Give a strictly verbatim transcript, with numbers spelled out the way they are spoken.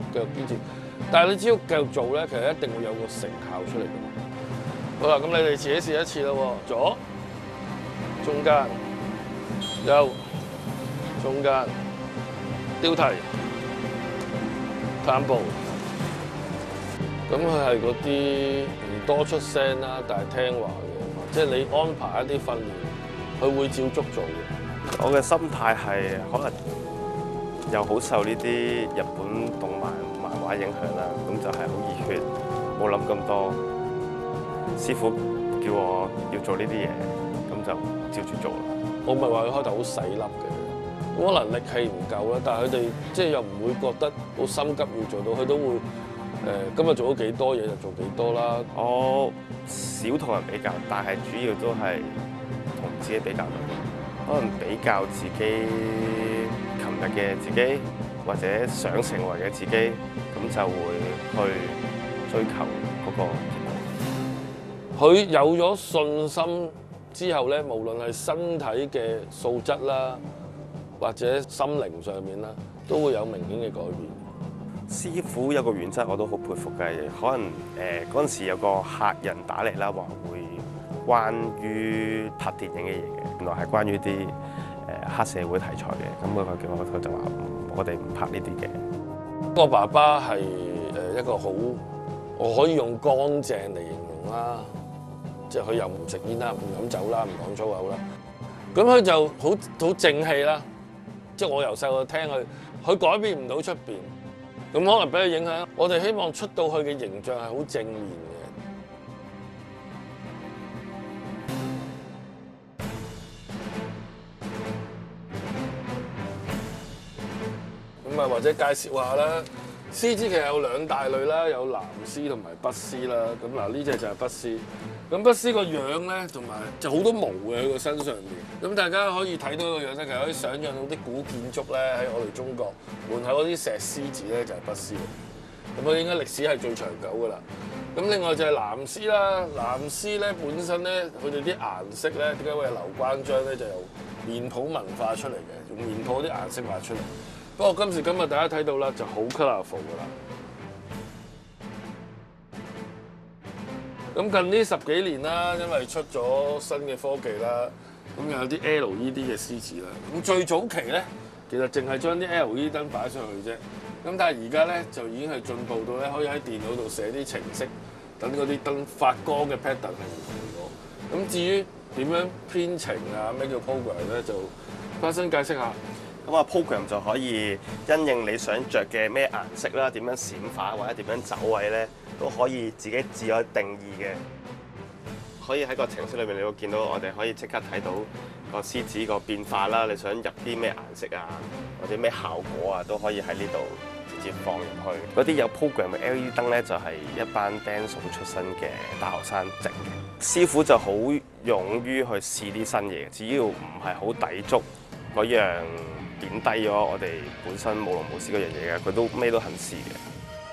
繼續堅持。但係你只要繼續做咧，其實一定會有個成效出嚟㗎嘛。好啦，咁你哋自己試一次啦喎，左、中間、右、中間、刁蹄、探步。咁佢係嗰啲唔多出聲啦，但係聽話嘅，即係你安排一啲訓練，佢會照足做嘅。 我嘅心態係可能又好受呢啲日本動漫漫畫影響啦，咁就係好熱血，冇諗咁多。師傅叫我要做呢啲嘢，咁就照住做啦。 我咪話佢開頭好細粒嘅，咁可能力氣唔夠啦，但係佢哋即係又唔會覺得好心急要做到，佢都會。誒，今日做咗幾多嘢就做幾多啦。 我少同人比較，但係主要都係同自己比較多。可能比較自己琴日嘅自己，或者想成為嘅自己，咁就會去追求嗰個結果。 佢有咗信心之後咧，無論係身體嘅素質啦，或者心靈上面啦，都會有明顯嘅改變。 師傅有個原則我都好佩服嘅，可能誒嗰陣時有個客人打嚟啦，話會關於拍電影嘅嘢嘅，原來係關於啲誒黑社會題材嘅，咁佢叫我佢就話我哋唔拍呢啲嘅。 我爸爸係誒一個好，我可以用乾淨嚟形容啦，即係佢又唔食煙啦，唔飲酒啦，唔講粗口啦，咁佢就好好正氣啦，即係我由細個聽佢，佢改變唔到出邊。咁可能俾佢影響，我哋希望出到去嘅形象係好正面嘅。咁啊，或者介紹下啦，獅子其實有兩大類啦，有藍獅同埋北獅啦。咁嗱，呢隻就係北獅。咁北獅個樣咧，同埋就好多毛嘅喺個身上面。咁大家可以睇到個樣咧，其實可以想像到啲古建築咧，喺我哋中國門口嗰啲石獅子咧，就係北獅。咁佢應該歷史係最長久㗎啦。咁另外就係藍獅啦，藍獅咧本身咧，佢哋啲顏色咧，點解會係劉關張咧？就由面譜文化出嚟嘅，用面譜啲顏色畫出嚟。不過今時今日大家睇到啦，就好 colourful 㗎啦。咁近呢十幾年啦，因為出咗新嘅科技啦，咁有啲 L E D 嘅獅子啦。咁最早期咧，其實淨係將啲 L E D 燈擺上去啫。咁但係而家咧就已經係進步到咧，可以喺電腦度寫啲程式，等嗰啲燈發光嘅 pattern 係唔同咗。咁至於點樣編程啊，咩叫 program 咧，就花生解釋下。 咁啊 program 就可以因應你想着嘅咩顏色啦，點樣閃化或者點樣走位咧，都可以自己自有定義嘅。可以喺個程式裏面，你會見到我哋可以即刻睇到個獅子個變化啦。你想入啲咩顏色啊，或者咩效果啊，都可以喺呢度直接放入去。嗰啲有 program 嘅 L E D 燈咧，就係一班 dance 出身嘅大學生整嘅。師傅就好勇於去試啲新嘢，只要唔係好抵觸嗰樣貶低咗我哋本身舞龍舞獅嗰樣嘢嘅，佢都咩都肯試嘅。